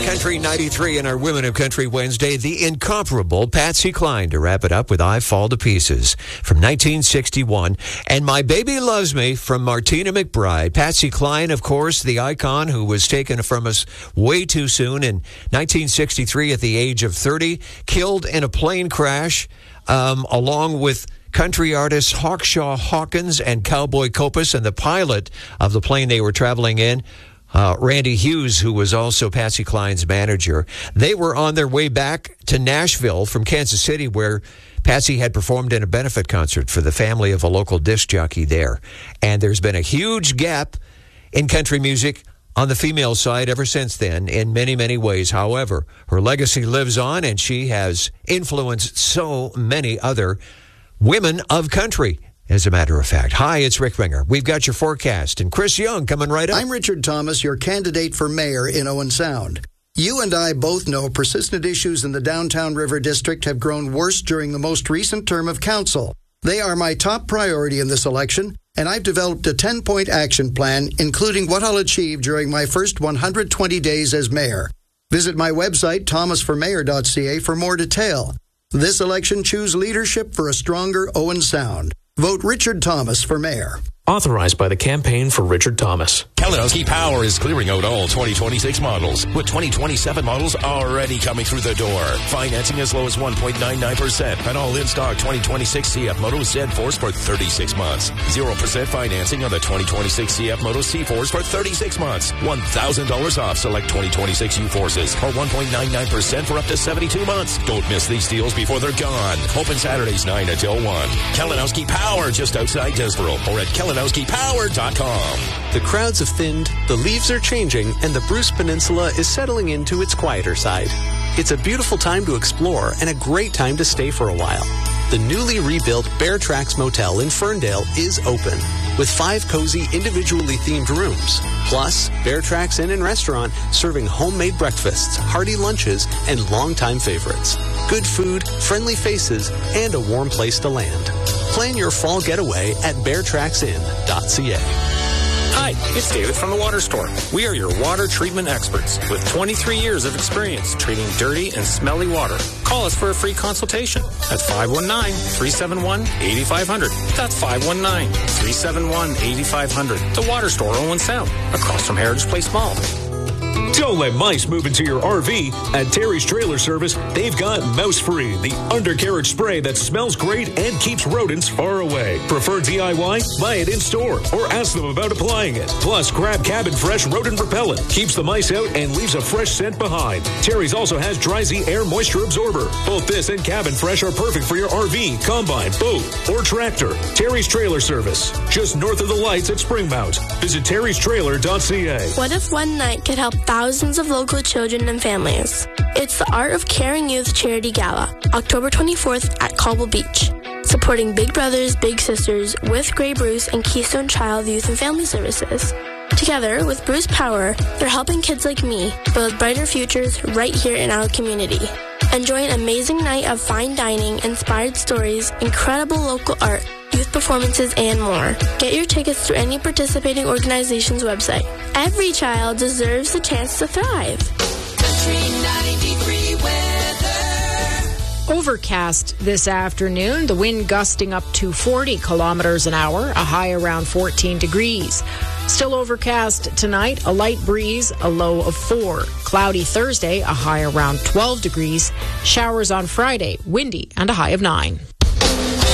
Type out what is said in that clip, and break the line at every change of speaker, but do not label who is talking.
Country 93 in our Women of Country Wednesday, the incomparable Patsy Cline to wrap it up with I Fall to Pieces from 1961. And My Baby Loves Me from Martina McBride. Patsy Cline, of course, the icon who was taken from us way too soon in 1963 at the age of 30, killed in a plane crash, along with country artists Hawkshaw Hawkins and Cowboy Copas, and the pilot of the plane they were traveling in, Randy Hughes, who was also Patsy Cline's manager. They were on their way back to Nashville from Kansas City, where Patsy had performed in a benefit concert for the family of a local disc jockey there. And there's been a huge gap in country music on the female side ever since then in many, many ways. However, her legacy lives on, and she has influenced so many other women of country, as a matter of fact. Hi, it's Rick Ringer. We've got your forecast, and Chris Young coming right up.
I'm Richard Thomas, your candidate for mayor in Owen Sound. You and I both know persistent issues in the downtown River District have grown worse during the most recent term of council. They are my top priority in this election, and I've developed a 10-point action plan, including what I'll achieve during my first 120 days as mayor. Visit my website, thomasformayor.ca, for more detail. This election, choose leadership for a stronger Owen Sound. Vote Richard Thomas for mayor.
Authorized by the Campaign for Richard Thomas.
Kalinowski Power is clearing out all 2026 models, with 2027 models already coming through the door. Financing as low as 1.99% on all in-stock 2026 CF Moto Z-Force for 36 months. 0% financing on the 2026 CF Moto C-Force for 36 months. $1,000 off select 2026 U-Forces, or 1.99% for up to 72 months. Don't miss these deals before they're gone. Open Saturdays 9 until 1. Kalinowski Power, just outside Desboro, or at KalinowskiPower.com.
The crowds have thinned, the leaves are changing, and the Bruce Peninsula is settling into its quieter side. It's a beautiful time to explore and a great time to stay for a while. The newly rebuilt Bear Tracks Motel in Ferndale is open, with 5 cozy, individually themed rooms. Plus, Bear Tracks Inn and Restaurant serving homemade breakfasts, hearty lunches, and longtime favorites. Good food, friendly faces, and a warm place to land. Plan your fall getaway at beartracksin.ca.
Hi, it's David from the Water Store. We are your water treatment experts with 23 years of experience treating dirty and smelly water. Call us for a free consultation at 519-371-8500. That's 519-371-8500. The Water Store, Owen Sound, across from Heritage Place Mall.
Don't let mice move into your RV. At Terry's Trailer Service, they've got Mouse Free, the undercarriage spray that smells great and keeps rodents far away. Prefer DIY? Buy it in store or ask them about applying it. Plus, grab Cabin Fresh rodent repellent. Keeps the mice out and leaves a fresh scent behind. Terry's also has Dry Z Air Moisture Absorber. Both this and Cabin Fresh are perfect for your RV, combine, boat, or tractor. Terry's Trailer Service, just north of the lights at Springmount. Visit terrystrailer.ca.
What if one night could help thousands of local children and families? It's the Art of Caring Youth Charity Gala, October 24th at Cobble Beach. Supporting Big Brothers Big Sisters with Grey Bruce and Keystone Child Youth and Family Services. Together with Bruce Power, they're helping kids like me build brighter futures right here in our community. Enjoy an amazing night of fine dining, inspired stories, incredible local art, youth performances, and more. Get your tickets through any participating organization's website. Every child deserves the chance to thrive.
Country 93 weather.
Overcast this afternoon, the wind gusting up to 40 kilometers an hour, a high around 14 degrees. Still overcast tonight, a light breeze, a low of 4. Cloudy Thursday, a high around 12 degrees. Showers on Friday, windy, and a high of 9.